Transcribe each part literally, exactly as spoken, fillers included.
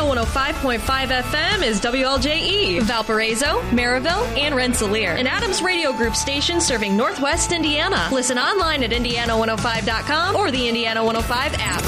one oh five point five F M is W L J E, Valparaiso, Maryville, and Rensselaer, an Adams Radio Group station serving Northwest Indiana. Listen online at indiana one oh five dot com or the Indiana one oh five app.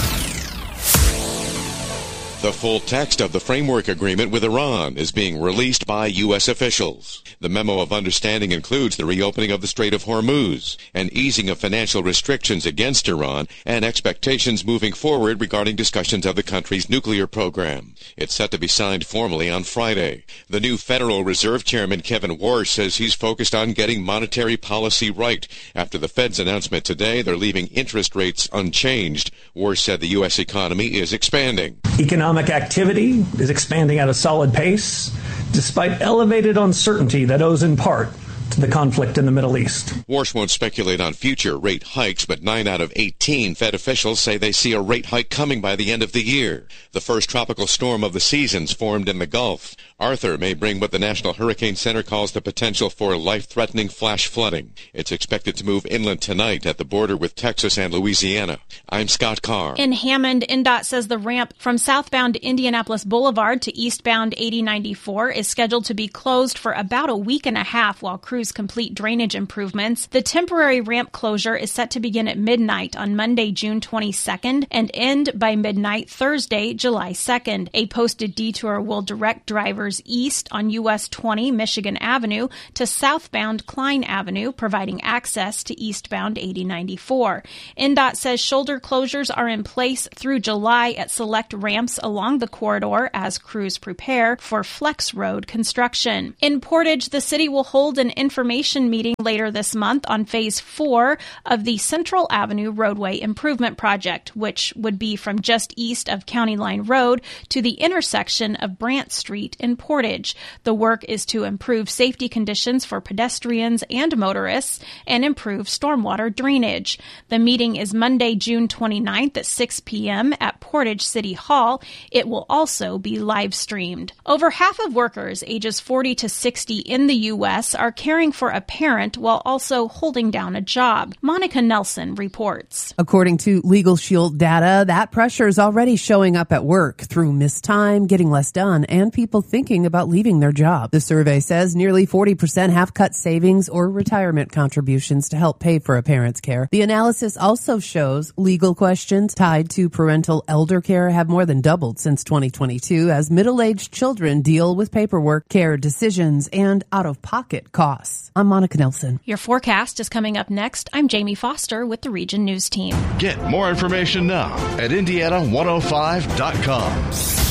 The full text of the framework agreement with Iran is being released by U S officials. The memo of understanding includes the reopening of the Strait of Hormuz, an easing of financial restrictions against Iran, and expectations moving forward regarding discussions of the country's nuclear program. It's set to be signed formally on Friday. The new Federal Reserve Chairman Kevin Warsh says he's focused on getting monetary policy right. After the Fed's announcement today, they're leaving interest rates unchanged. Warsh said the U S economy is expanding. Economic activity is expanding at a solid pace, despite elevated uncertainty that owes in part to the conflict in the Middle East. Warsh won't speculate on future rate hikes, but nine out of eighteen Fed officials say they see a rate hike coming by the end of the year. The first tropical storm of the season's formed in the Gulf. Arthur may bring what the National Hurricane Center calls the potential for life-threatening flash flooding. It's expected to move inland tonight at the border with Texas and Louisiana. I'm Scott Carr. In Hammond, N D O T says the ramp from southbound Indianapolis Boulevard to eastbound eighty ninety-four is scheduled to be closed for about a week and a half while crews complete drainage improvements. The temporary ramp closure is set to begin at midnight on Monday, June twenty-second and end by midnight Thursday, July second. A posted detour will direct drivers east on U S twenty Michigan Avenue to southbound Klein Avenue, providing access to eastbound eighty ninety-four. N D O T says shoulder closures are in place through July at select ramps along the corridor as crews prepare for Flex Road construction. In Portage, the city will hold an information meeting later this month on Phase four of the Central Avenue Roadway Improvement Project, which would be from just east of County Line Road to the intersection of Brant Street in Portage. The work is to improve safety conditions for pedestrians and motorists and improve stormwater drainage. The meeting is Monday, June twenty-ninth at six p.m. at Portage City Hall. It will also be live streamed. Over half of workers ages forty to sixty in the U S are caring for a parent while also holding down a job. Monica Nelson reports. According to Legal Shield data, that pressure is already showing up at work through missed time, getting less done, and people thinking about leaving their job. The survey says nearly forty percent have cut savings or retirement contributions to help pay for a parent's care. The analysis also shows legal questions tied to parental elder care have more than doubled since twenty twenty-two as middle-aged children deal with paperwork, care decisions, and out-of-pocket costs. I'm Monica Nelson. Your forecast is coming up next. I'm Jamie Foster with the Region News Team. Get more information now at indiana one oh five dot com.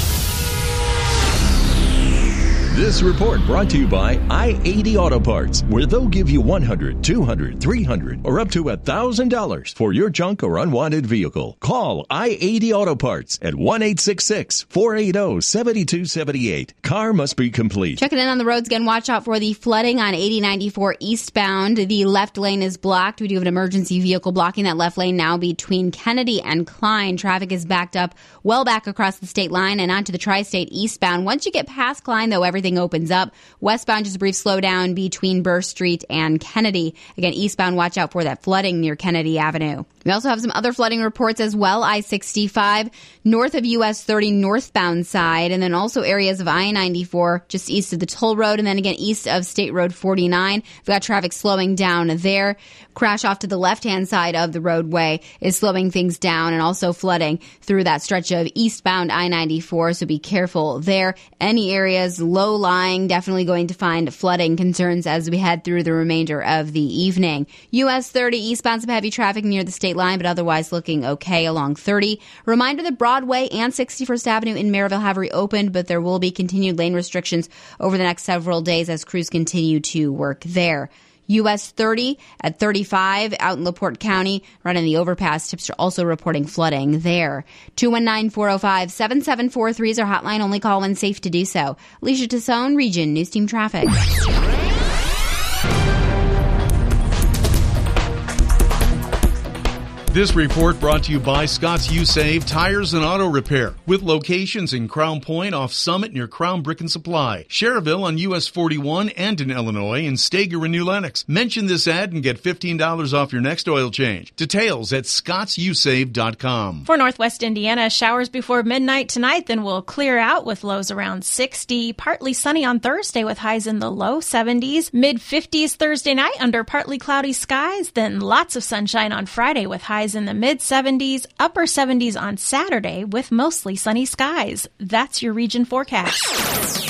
This report brought to you by I eighty Auto Parts, where they'll give you one hundred dollars, two hundred dollars, three hundred dollars, or up to one thousand dollars for your junk or unwanted vehicle. Call I eighty Auto Parts at one eight six six, four eight zero, seven two seven eight. Car must be complete. Checking in on the roads again. Watch out for the flooding on eighty ninety-four eastbound. The left lane is blocked. We do have an emergency vehicle blocking that left lane now between Kennedy and Klein. Traffic is backed up well back across the state line and onto the tri-state eastbound. Once you get past Klein, though, everything opens up. Westbound, just a brief slowdown between Burr Street and Kennedy. Again, eastbound, watch out for that flooding near Kennedy Avenue. We also have some other flooding reports as well. I sixty-five north of U S thirty northbound side, and then also areas of I ninety-four just east of the toll road, and then again east of State Road forty-nine. We've got traffic slowing down there. Crash off to the left-hand side of the roadway is slowing things down and also flooding through that stretch of eastbound I ninety-four, so be careful there. Any areas low-lying, definitely going to find flooding concerns as we head through the remainder of the evening. U S thirty eastbound, some heavy traffic near the state line, but otherwise looking okay along thirty. Reminder that Broadway and sixty-first Avenue in Maryville have reopened, but there will be continued lane restrictions over the next several days as crews continue to work there. U S thirty at thirty-five out in LaPorte County, running the overpass. Tips are also reporting flooding there. two one nine, four oh five, seven seven four three is our hotline. Only call when safe to do so. Alicia Tassone, Region News Team Traffic. This report brought to you by Scott's U Save Tires and Auto Repair, with locations in Crown Point off Summit near Crown Brick and Supply, Cherville on U S forty-one and in Illinois, and Stager in New Lenox. Mention this ad and get fifteen dollars off your next oil change. Details at scotts u save dot com. For Northwest Indiana, showers before midnight tonight, then we'll clear out with lows around sixty. Partly sunny on Thursday with highs in the low seventies. mid fifties Thursday night under partly cloudy skies. Then lots of sunshine on Friday with highs in the mid seventies, upper seventies on Saturday with mostly sunny skies. That's your region forecast.